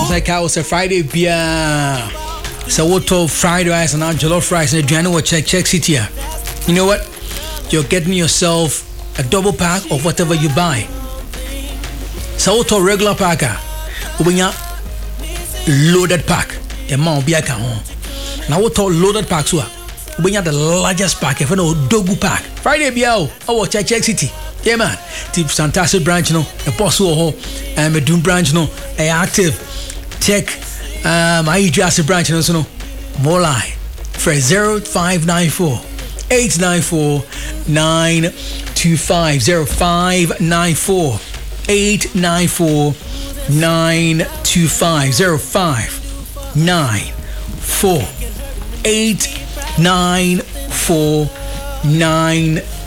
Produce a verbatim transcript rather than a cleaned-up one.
like I was a Friday beer. So what to fried rice and jollof rice and Adriano will check check city. You know what? You're getting yourself a double pack of whatever you buy. So what to regular packer? When you loaded pack, a man be a can. Now what to loaded pack so when you the largest pack, if you know double pack. Friday beer, I watch check check city. Yeah man, tip fantastic branch no, a possible ho, and a doom branch no, a active check um I just branch no so no more line for zero five nine four eight nine four nine two five zero five nine four eight nine four nine two five zero five nine four eight nine four nine